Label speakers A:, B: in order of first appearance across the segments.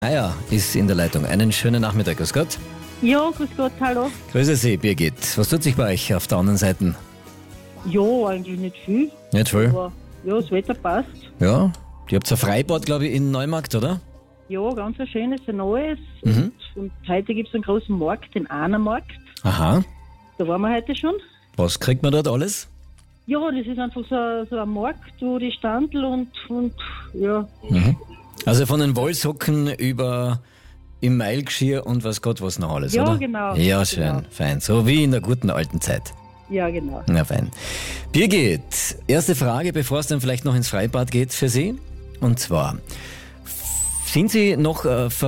A: Ist in der Leitung. Einen schönen Nachmittag, grüß Gott.
B: Ja, grüß Gott, hallo.
A: Grüße Sie, Birgit. Was tut sich bei euch auf der anderen Seite?
B: Ja, eigentlich nicht viel.
A: Nicht viel?
B: Aber ja, das Wetter passt.
A: Ja, ihr habt ein Freibad, glaube ich, in Neumarkt, oder?
B: Ja, ganz ein schönes, ein neues.
A: Mhm.
B: Und heute gibt es einen großen Markt, den Ahnermarkt.
A: Aha.
B: Da waren wir heute schon.
A: Was kriegt man dort alles?
B: Ja, das ist einfach so ein Markt, wo die Standel und ja.
A: Mhm. Also von den Wollsocken über im Mailgeschirr und was Gott was noch alles,
B: Ja,
A: oder?
B: genau.
A: Ja, schön,
B: Genau.
A: fein. So wie in der guten alten Zeit.
B: Ja, genau.
A: Na fein. Birgit, erste Frage, bevor es dann vielleicht noch ins Freibad geht für Sie. Und zwar, sind Sie noch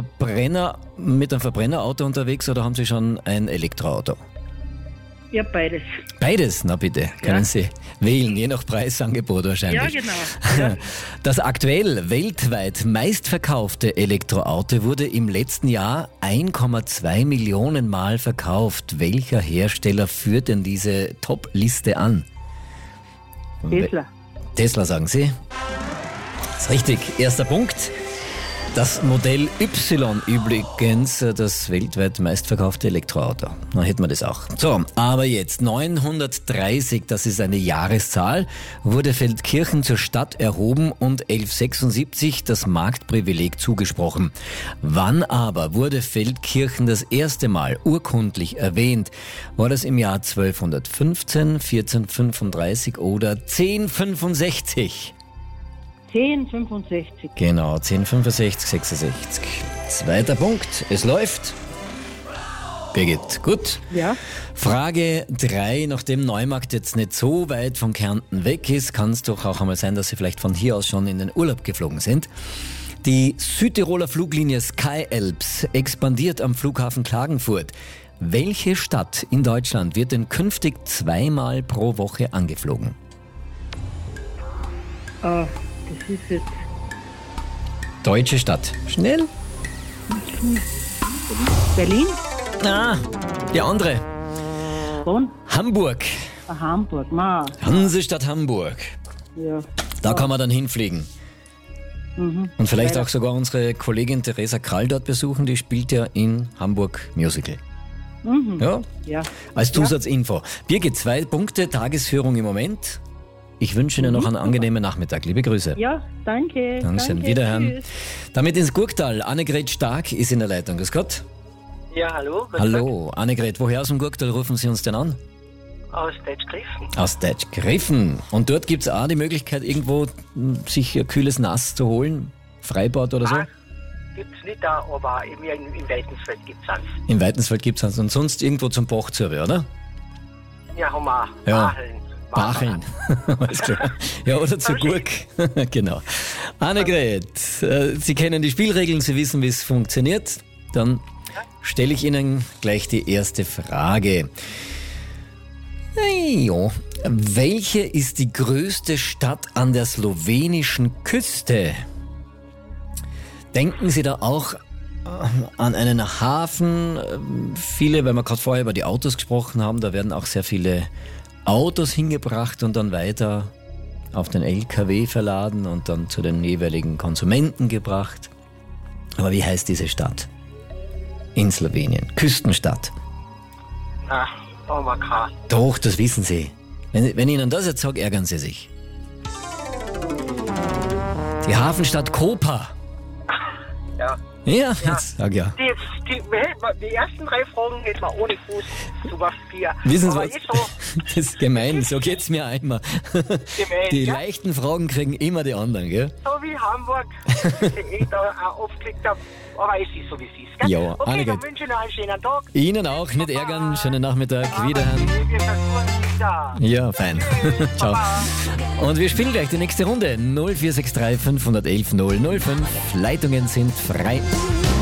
A: mit einem Verbrennerauto unterwegs oder haben Sie schon ein Elektroauto?
B: Ja, beides.
A: Beides? Na bitte, können Sie wählen, je nach Preisangebot wahrscheinlich.
B: Ja, genau. Ja.
A: Das aktuell weltweit meistverkaufte Elektroauto wurde im letzten Jahr 1,2 Millionen Mal verkauft. Welcher Hersteller führt denn diese Top-Liste an?
B: Tesla.
A: Tesla, sagen Sie? Das ist richtig. Erster Punkt. Das Modell Y übrigens, das weltweit meistverkaufte Elektroauto. Dann hätten wir das auch. So, aber jetzt 930, das ist eine Jahreszahl, wurde Feldkirchen zur Stadt erhoben und 1176 das Marktprivileg zugesprochen. Wann aber wurde Feldkirchen das erste Mal urkundlich erwähnt? War das im Jahr 1215, 1435 oder 1065?
B: 1065.
A: Genau, 1065, 66. Zweiter Punkt, es läuft. Birgit, gut.
B: Ja.
A: Frage 3, nachdem Neumarkt jetzt nicht so weit von Kärnten weg ist, kann es doch auch einmal sein, dass Sie vielleicht von hier aus schon in den Urlaub geflogen sind. Die Südtiroler Fluglinie SkyAlps expandiert am Flughafen Klagenfurt. Welche Stadt in Deutschland wird denn künftig 2-mal pro Woche angeflogen?
B: Das ist jetzt
A: Deutsche Stadt. Schnell.
B: Berlin,
A: Die andere.
B: Bonn,
A: Hamburg.
B: Hamburg.
A: Hansestadt Hamburg.
B: Ja.
A: Da kann man dann hinfliegen. Und vielleicht auch sogar unsere Kollegin Theresa Krall dort besuchen, die spielt ja in Hamburg Musical. Ja,
B: Ja.
A: als Zusatzinfo. Birgit, 2 Punkte, Tagesführung im Moment. Ich wünsche Ihnen noch einen angenehmen Nachmittag. Liebe Grüße.
B: Ja, danke.
A: Dankeschön. Wiederhören.
B: Tschüss.
A: Damit ins Gurktal. Annegret Stark ist in der Leitung. Grüß Gott.
C: Ja, hallo. grüß
A: Hallo. Annegret, woher aus dem Gurktal rufen Sie uns denn an?
C: Gott. Aus Deutschgriffen.
A: Aus Deutschgriffen. Und dort gibt es auch die Möglichkeit, irgendwo sich ein kühles Nass zu holen? Freibad oder so?
C: Gibt's nicht da, aber im Weitensfeld gibt's eins.
A: Im Weitensfeld gibt es und sonst irgendwo zum Bachzürbe, oder?
C: Ja, haben wir.
A: Ja.
C: Bacheln.
A: Bacheln. Alles klar. Ja, oder zur Gurk. Genau. Annegret, Sie kennen die Spielregeln, Sie wissen, wie es funktioniert. Dann stelle ich Ihnen gleich die erste Frage. Ja. Welche ist die größte Stadt an der slowenischen Küste? Denken Sie da auch an einen Hafen? Viele, weil wir gerade vorher über die Autos gesprochen haben, da werden auch sehr viele Autos hingebracht und dann weiter auf den LKW verladen und dann zu den jeweiligen Konsumenten gebracht. Aber wie heißt diese Stadt? In Slowenien. Küstenstadt.
C: Na, da haben wir keinen.
A: Doch, das wissen Sie. Wenn Ihnen das jetzt sage, ärgern Sie sich. Die Hafenstadt Koper.
C: Ja.
A: Ja, jetzt sag ja.
C: Die ersten 3 Fragen hätten wir ohne Fuß sogar 4.
A: Wissen Sie
C: aber
A: was?
C: ist so
A: Das ist gemein, so geht's mir einmal.
C: gemein,
A: Die
C: ja?
A: leichten Fragen kriegen immer die anderen, gell?
C: So wie Hamburg, die ich da auch aufgeklickt habe. Aber es ist so, wie es ist. Gell?
A: Ja,
C: okay,
A: Annegret.
C: dann wünsche ich noch einen schönen Tag.
A: Ihnen auch, nicht ärgern, schönen Nachmittag, wiederhören.
C: Wir versuchen wieder.
A: Ja, fein. Ciao.
C: Baba.
A: Und wir spielen gleich die nächste Runde. 0463 511 005. Leitungen sind frei.